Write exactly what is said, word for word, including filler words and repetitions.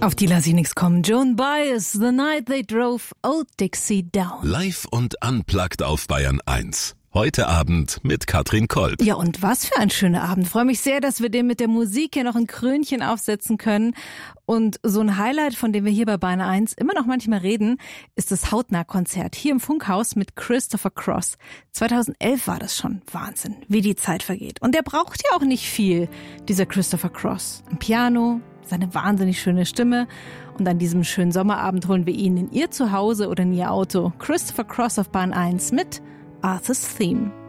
Auf die lass ich nix kommen. Joan Baez, The Night They Drove Old Dixie Down. Live und unplugged auf Bayern eins. Heute Abend mit Katrin Kolb. Ja, und was für ein schöner Abend. Freue mich sehr, dass wir dem mit der Musik hier noch ein Krönchen aufsetzen können. Und so ein Highlight, von dem wir hier bei Bayern eins immer noch manchmal reden, ist das Hautnah-Konzert hier im Funkhaus mit Christopher Cross. zweitausendelf war das schon. Wahnsinn, wie die Zeit vergeht. Und der braucht ja auch nicht viel, dieser Christopher Cross. Ein Piano, seine wahnsinnig schöne Stimme. Und an diesem schönen Sommerabend holen wir ihn in ihr Zuhause oder in ihr Auto. Christopher Cross auf Bayern eins mit Arthur's Theme.